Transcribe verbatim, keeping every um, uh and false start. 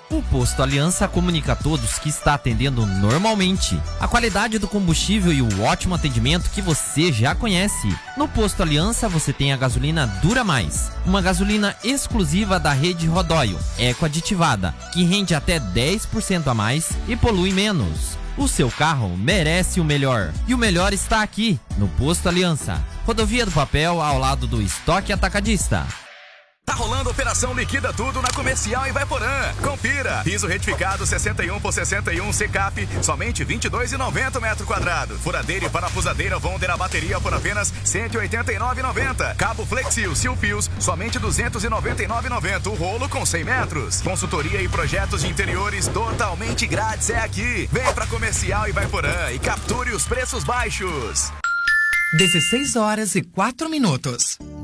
O Posto Aliança comunica a todos que está atendendo normalmente. A qualidade do combustível e o ótimo atendimento que você já conhece. No Posto Aliança você tem a gasolina Dura Mais, uma gasolina exclusiva da rede Rodóio, eco-aditivada, que rende até dez por cento a mais e polui menos. O seu carro merece o melhor. E o melhor está aqui, no Posto Aliança. Rodovia do Papel, ao lado do Estoque Atacadista. Tá rolando Operação Liquida Tudo na Comercial em Vaiporã. Confira. Piso retificado sessenta e um por sessenta e um C-Cap, somente vinte e dois reais e noventa centavos metro quadrado. Furadeira e parafusadeira Wonder a bateria por apenas cento e oitenta e nove reais e noventa centavos. Cabo Flexil Silpios, somente duzentos e noventa e nove reais e noventa centavos. O rolo com cem metros. Consultoria e projetos de interiores totalmente grátis é aqui. Vem pra Comercial em Vaiporã e capture os preços baixos. dezesseis horas e quatro minutos.